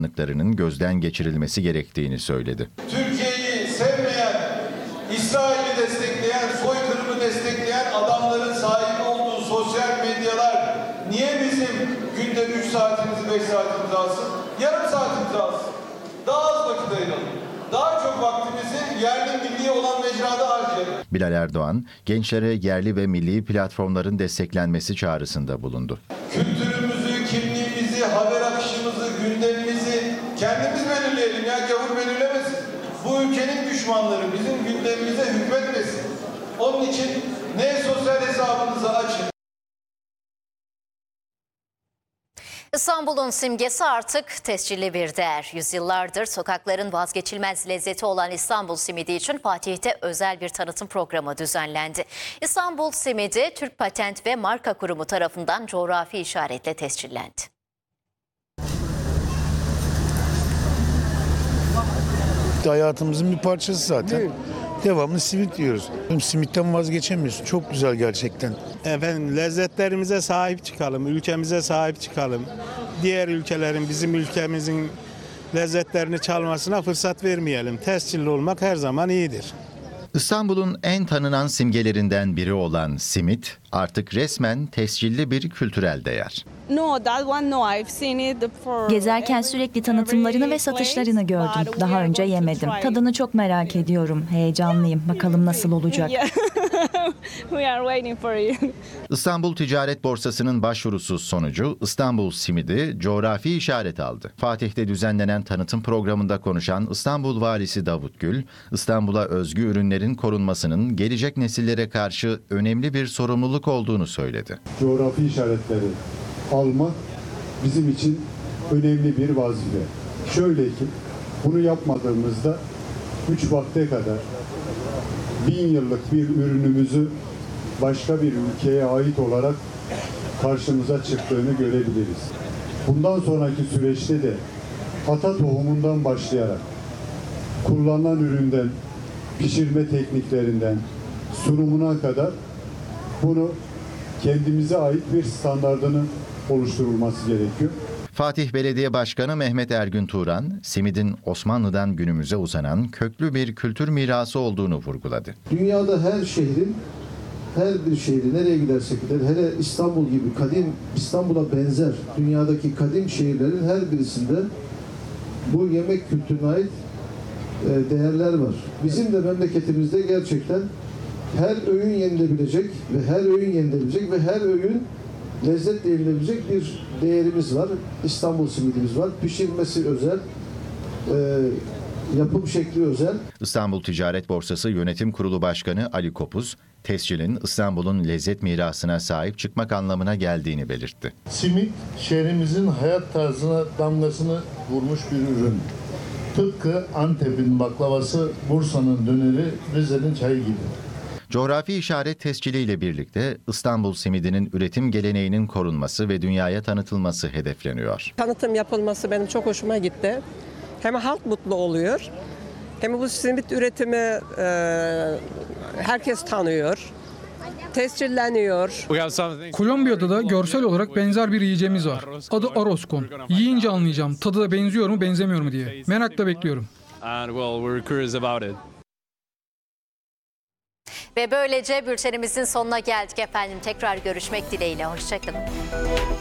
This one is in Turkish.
gözden geçirilmesi gerektiğini söyledi. Türkiye'yi sevmeyen, İsrail'i destekleyen, soykırımı destekleyen adamların sahibi olduğu sosyal medyalar niye bizim günde 3 saatimizi, 5 saatimizi alsın? Yarım saatimizi alsın. Daha az vakit ayıralım. Daha çok vaktimizi yerli milli olan mecrada harcayalım. Bilal Erdoğan, gençlere yerli ve milli platformların desteklenmesi çağrısında bulundu. Kültürümüzü, kimliğimizi, haber akışımızı, gündemimizi kendimiz belirleyelim ya, gavur belirlemesin. Bu ülkenin düşmanları bizim gündemimize hükmetmesin. Onun için ne sosyal hesabınızı açın. İstanbul'un simgesi artık tescilli bir değer. Yüzyıllardır sokakların vazgeçilmez lezzeti olan İstanbul simidi için Fatih'te özel bir tanıtım programı düzenlendi. İstanbul simidi Türk Patent ve Marka Kurumu tarafından coğrafi işaretle tescillendi. Hayatımızın bir parçası zaten. Devamlı simit yiyoruz. Simitten vazgeçemiyorsun. Çok güzel gerçekten. Efendim lezzetlerimize sahip çıkalım, ülkemize sahip çıkalım. Diğer ülkelerin bizim ülkemizin lezzetlerini çalmasına fırsat vermeyelim. Tescilli olmak her zaman iyidir. İstanbul'un en tanınan simgelerinden biri olan simit artık resmen tescilli bir kültürel değer. Gezerken sürekli tanıtımlarını ve satışlarını gördüm. Daha önce yemedim. Tadını çok merak ediyorum. Heyecanlıyım. Bakalım nasıl olacak. İstanbul Ticaret Borsası'nın başvurusu sonucu İstanbul simidi coğrafi işaret aldı. Fatih'te düzenlenen tanıtım programında konuşan İstanbul Valisi Davut Gül, İstanbul'a özgü ürünlerin korunmasının gelecek nesillere karşı önemli bir sorumluluk olduğunu söyledi. Coğrafi işaretleri almak bizim için önemli bir vazife. Şöyle ki bunu yapmadığımızda 3 vakte kadar 1000 yıllık bir ürünümüzü başka bir ülkeye ait olarak karşımıza çıktığını görebiliriz. Bundan sonraki süreçte de ata tohumundan başlayarak kullanılan üründen, pişirme tekniklerinden, sunumuna kadar bunu kendimize ait bir standardının oluşturulması gerekiyor. Fatih Belediye Başkanı Mehmet Ergün Turan, simidin Osmanlı'dan günümüze uzanan köklü bir kültür mirası olduğunu vurguladı. Dünyada her bir şehri nereye gidersek gidelim, hele İstanbul gibi kadim, İstanbul'a benzer dünyadaki kadim şehirlerin her birisinde bu yemek kültürüne ait değerler var. Bizim de memleketimizde gerçekten her öğün yenilebilecek ve her öğün lezzetle yenilebilecek bir değerimiz var. İstanbul simidimiz var. Pişirmesi özel, yapım şekli özel. İstanbul Ticaret Borsası Yönetim Kurulu Başkanı Ali Kopuz, tescilin İstanbul'un lezzet mirasına sahip çıkmak anlamına geldiğini belirtti. Simit şehrimizin hayat tarzına damgasını vurmuş bir ürün. Tıpkı Antep'in baklavası, Bursa'nın döneri, Rize'nin çayı gibi. Coğrafi işaret tesciliyle birlikte İstanbul simidinin üretim geleneğinin korunması ve dünyaya tanıtılması hedefleniyor. Tanıtım yapılması benim çok hoşuma gitti. Hem halk mutlu oluyor, hem bu simit üretimi herkes tanıyor, tescilleniyor. Kolombiya'da da görsel olarak benzer bir yiyeceğimiz var. Adı Arroz-con. Yiyince anlayacağım tadı da benziyor mu benzemiyor mu diye. Merakla bekliyorum. Ve böylece bültenimizin sonuna geldik efendim. Tekrar görüşmek dileğiyle. Hoşçakalın.